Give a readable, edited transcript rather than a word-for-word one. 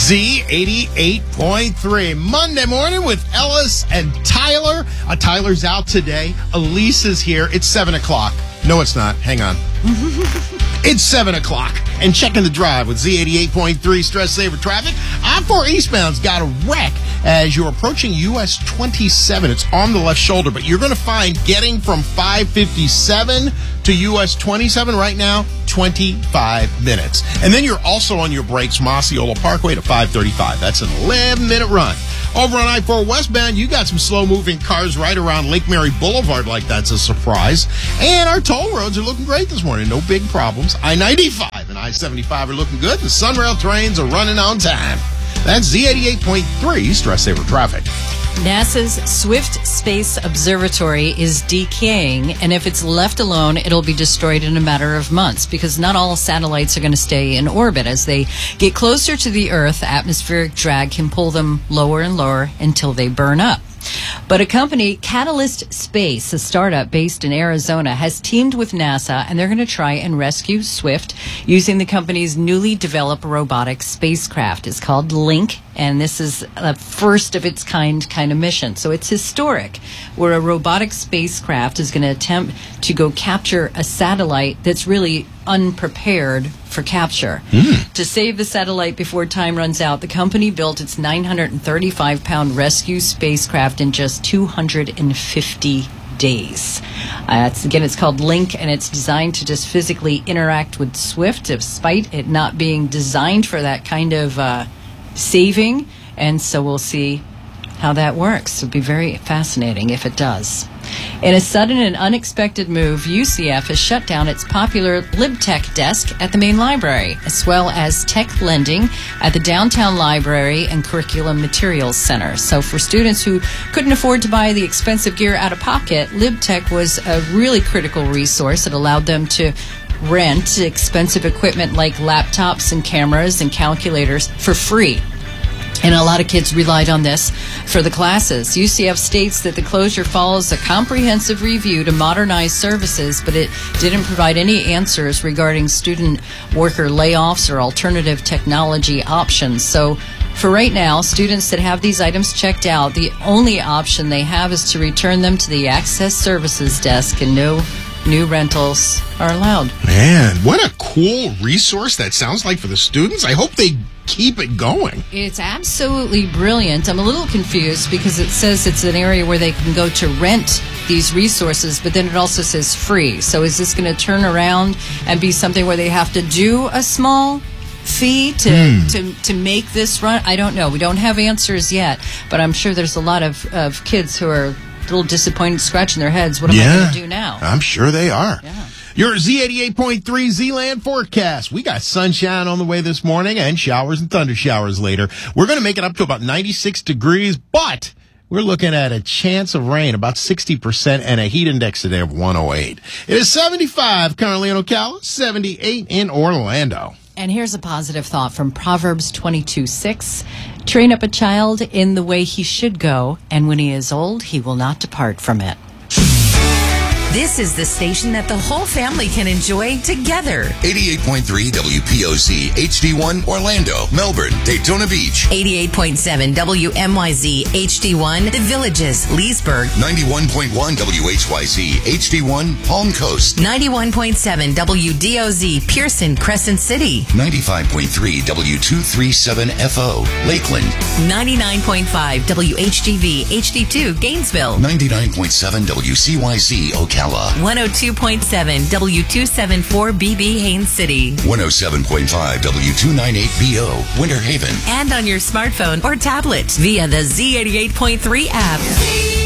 Z88.3. Monday morning with Ellis and Tyler. Tyler's out today. Elise is here. It's 7 o'clock. No, it's not. Hang on. It's 7 o'clock. And checking the drive with Z88.3 Stress Saver Traffic. I-4 eastbound's got a wreck as you're approaching US 27. It's on the left shoulder, but you're going to find getting from 557 to US 27 right now, 25 minutes. And then you're also on your brakes from Osceola Parkway to 535. That's an 11-minute run. Over on I-4 westbound, you got some slow-moving cars right around Lake Mary Boulevard like that's a surprise. And our toll roads are looking great this morning. No big problems. I-95 and I-75 are looking good. The Sunrail trains are running on time. That's Z88.3 Stress Saver Traffic. NASA's Swift Space Observatory is decaying, and if it's left alone, it'll be destroyed in a matter of months because not all satellites are going to stay in orbit. As they get closer to the Earth, atmospheric drag can pull them lower and lower until they burn up. But a company, Catalyst Space, a startup based in Arizona, has teamed with NASA, and they're going to try and rescue Swift using the company's newly developed robotic spacecraft. It's called Link, and this is a first of its kind of mission. So it's historic, where a robotic spacecraft is going to attempt to go capture a satellite that's really unprepared for capture. To save the satellite before time runs out, the company built its 935-pound rescue spacecraft in just 250 days. It's called Link, and it's designed to just physically interact with Swift, despite it not being designed for that kind of saving. And so we'll see how that works. It'll be very fascinating if it does. In a sudden and unexpected move, UCF has shut down its popular LibTech desk at the main library, as well as tech lending at the downtown library and curriculum materials center. So for students who couldn't afford to buy the expensive gear out of pocket, LibTech was a really critical resource. It allowed them to rent expensive equipment like laptops and cameras and calculators for free. And a lot of kids relied on this for the classes. UCF states that the closure follows a comprehensive review to modernize services, but it didn't provide any answers regarding student worker layoffs or alternative technology options. So for right now, students that have these items checked out, the only option they have is to return them to the Access Services desk, and no new rentals are allowed. Man, what a cool resource that sounds like for the students. I hope they keep it going. It's absolutely brilliant. I'm a little confused because it says it's an area where they can go to rent these resources, but then it also says free. So is this going to turn around and be something where they have to do a small fee to make this run? I don't know. We don't have answers yet, but I'm sure there's a lot of kids who are a little disappointed, scratching their heads. What am I going to do now? I'm sure they are. Yeah. Your Z88.3 Z-Land forecast. We got sunshine on the way this morning and showers and thunder showers later. We're going to make it up to about 96 degrees, but we're looking at a chance of rain, about 60%, and a heat index today of 108. It is 75 currently in Ocala, 78 in Orlando. And here's a positive thought from Proverbs 22:6. Train up a child in the way he should go, and when he is old, he will not depart from it. This is the station that the whole family can enjoy together. 88.3 WPOC, HD1, Orlando, Melbourne, Daytona Beach. 88.7 WMYZ, HD1, The Villages, Leesburg. 91.1 WHYC, HD1, Palm Coast. 91.7 WDOZ, Pearson, Crescent City. 95.3 W237FO, Lakeland. 99.5 WHGV, HD2, Gainesville. 99.7 WCYZ, Ocala. 102.7 W274BB, Haines City. 107.5 W298BO, Winter Haven. And on your smartphone or tablet via the Z88.3 app.